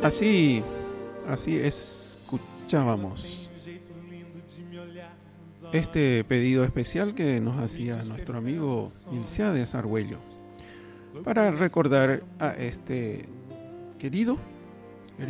Así escuchábamos este pedido especial que nos hacía nuestro amigo Ilciades Argüello para recordar a este querido